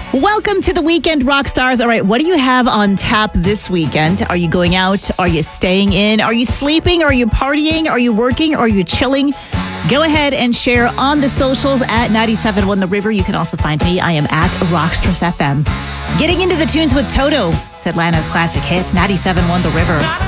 Welcome to the Weekend Rock Stars. All right, what do you have on tap this weekend? Are you going out? Are you staying in? Are you sleeping? Are you partying? Are you working? Are you chilling? Go ahead and share on the socials at 97.1 The River. You can also find me. I am at Rockstress FM. Getting into the tunes with Toto. It's Atlanta's classic hits, 97.1 The River.